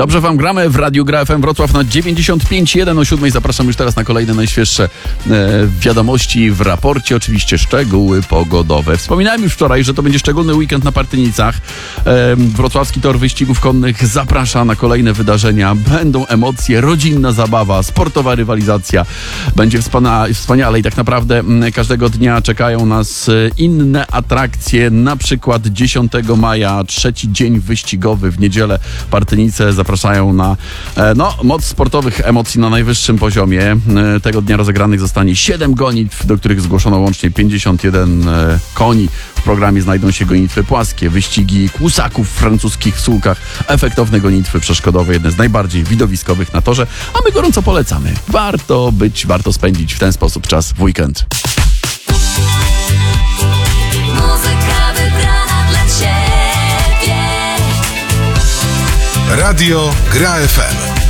Dobrze wam gramy w Radiu Gra FM Wrocław na 95.1 o 7. Zapraszam już teraz na kolejne najświeższe wiadomości w raporcie. Oczywiście szczegóły pogodowe. Wspominałem już wczoraj, że to będzie szczególny weekend na Partynicach. Wrocławski Tor Wyścigów Konnych zaprasza na kolejne wydarzenia. Będą emocje, rodzinna zabawa, sportowa rywalizacja. Będzie wspaniale i tak naprawdę każdego dnia czekają nas inne atrakcje. Na przykład 10 maja, trzeci dzień wyścigowy w niedzielę. Partynice zapraszają na moc sportowych emocji na najwyższym poziomie. Tego dnia rozegranych zostanie 7 gonitw, do których zgłoszono łącznie 51 koni. W programie znajdą się gonitwy płaskie, wyścigi kłusaków francuskich w Sułkach, efektowne gonitwy przeszkodowe, jedne z najbardziej widowiskowych na torze, a my gorąco polecamy. Warto spędzić w ten sposób czas w weekend. Muzyka wybrana dla Ciebie. Radio Gra FM.